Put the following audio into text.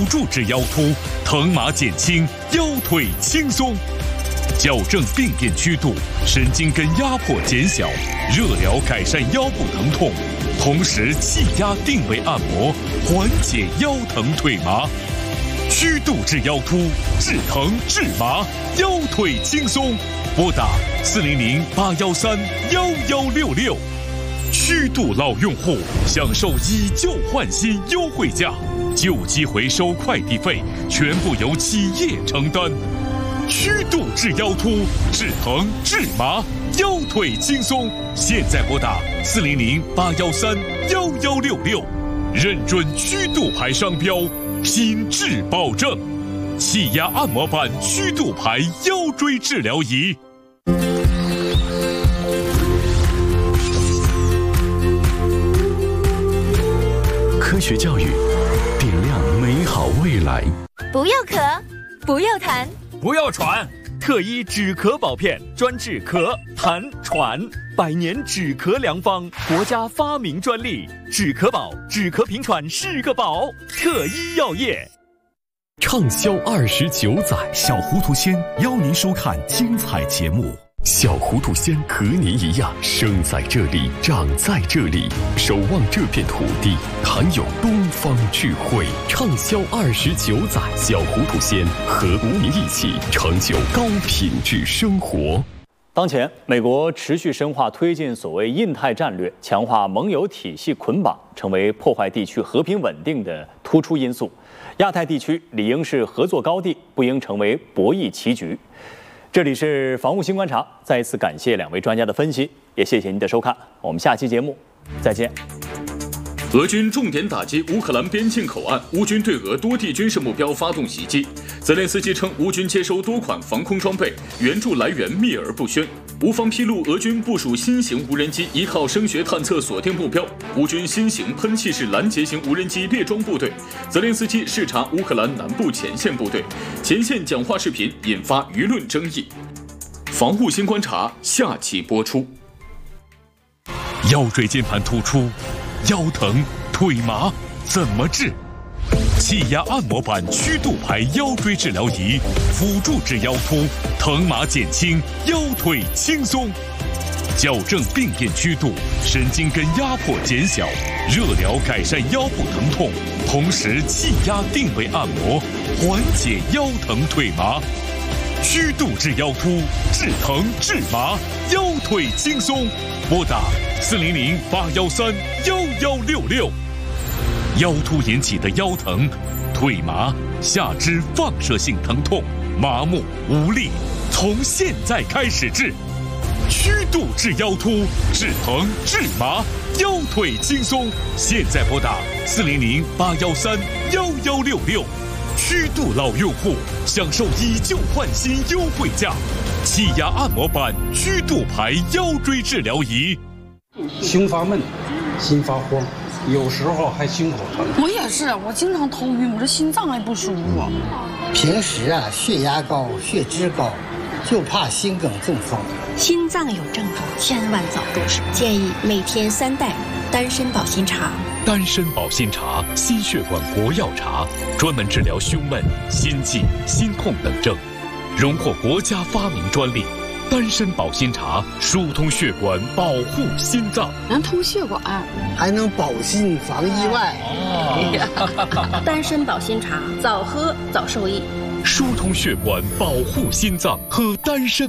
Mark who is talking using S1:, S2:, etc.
S1: 助治腰突，疼麻减轻，腰腿轻松。矫正病变曲度，神经根压迫减小，热疗改善腰部疼痛，同时气压定位按摩，缓解腰疼腿麻。曲度治腰突，治疼治麻，腰腿轻松。拨打400-813-1166。曲度老用户享受以旧换新优惠价，旧机回收快递费全部由企业承担。曲度治腰突，治疼治麻，腰腿轻松。现在拨打400-813-1166，认准曲度牌商标，品质保证。气压按摩板曲度牌腰椎治疗仪。
S2: 科学教育，点亮美好未来。
S3: 不要咳，不要痰，
S4: 不要喘，特一止咳宝片，专治咳、痰、喘，100年止咳良方，国家发明专利。止咳宝，止咳平喘是个宝。特一药业。
S2: 畅销29载，小糊涂仙邀您收看精彩节目。小糊涂仙和您一样，生在这里，长在这里，守望这片土地，含有东方智慧。畅销29载，小糊涂仙和您一起成就高品质生活。
S5: 当前，美国持续深化推进所谓印太战略，强化盟友体系捆绑，成为破坏地区和平稳定的突出因素。亚太地区理应是合作高地，不应成为博弈棋局。这里是防务新观察，再一次感谢2位专家的分析，也谢谢您的收看，我们下期节目再见。
S6: 俄军重点打击乌克兰边境口岸，乌军对俄多地军事目标发动袭击。泽连斯基称，乌军接收多款防空装备，援助来源秘而不宣。乌方披露，俄军部署新型无人机，依靠声学探测锁定目标。乌军新型喷气式拦截型无人机列装部队。泽连斯基视察乌克兰南部前线部队，前线讲话视频引发舆论争议。防务新观察下期播出。
S1: 腰椎间盘突出，腰疼腿麻怎么治？气压按摩板曲度牌腰椎治疗仪，辅助治腰突，疼麻减轻，腰腿轻松。矫正病变曲度，神经根压迫减小，热疗改善腰部疼痛，同时气压定位按摩，缓解腰疼腿麻。曲度治腰突，治疼治麻，腰腿轻松。拨打400-813-1166。腰突引起的腰疼、腿麻、下肢放射性疼痛、麻木无力，从现在开始治。曲度治腰突，治疼治麻，腰腿轻松。现在拨打400-813-1166。曲度老用户享受以旧换新优惠价，气压按摩板曲度牌腰椎治疗仪。
S7: 胸发闷，心发慌，有时候还心口疼。
S8: 我也是，我经常头晕，我这心脏还不舒服。
S9: 平时血压高、血脂高，就怕心梗中风。
S10: 心脏有症状，千万早重视。建议每天3袋丹参保心茶。
S1: 丹参保心茶，心血管国药茶，专门治疗胸闷、心悸、心痛等症，荣获国家发明专利。丹参保心茶疏通血管，保护心脏，
S8: 能通血管，
S9: 还能保心防意外。
S10: 丹参保心茶，早喝早受益。
S1: 疏通血管，保护心脏，喝丹参。